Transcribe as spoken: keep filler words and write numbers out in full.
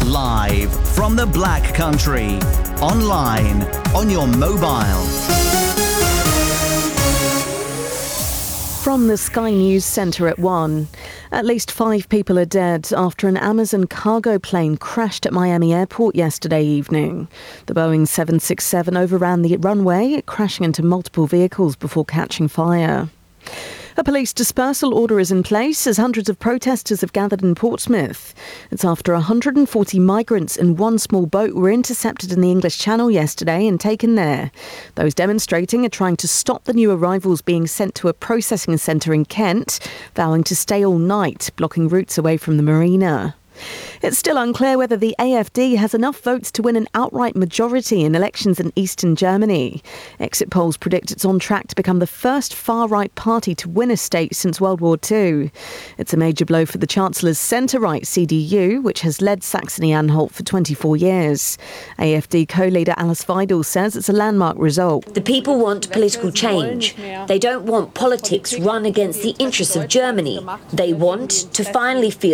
Live from the Black Country. Online, on your mobile. From the Sky News Centre at one, at least five people are dead after an Amazon cargo plane crashed at Miami Airport yesterday evening. The Boeing seven sixty-seven overran the runway, crashing into multiple vehicles before catching fire. A police dispersal order is in place as hundreds of protesters have gathered in Portsmouth. It's after one hundred forty migrants in one small boat were intercepted in the English Channel yesterday and taken there. Those demonstrating are trying to stop the new arrivals being sent to a processing centre in Kent, vowing to stay all night, blocking routes away from the marina. It's still unclear whether the A F D has enough votes to win an outright majority in elections in eastern Germany. Exit polls predict it's on track to become the first far-right party to win a state since World War Two. It's a major blow for the Chancellor's centre-right C D U, which has led Saxony-Anhalt for twenty-four years. A F D co-leader Alice Weidel says it's a landmark result. The people want political change. They don't want politics run against the interests of Germany. They want to finally feel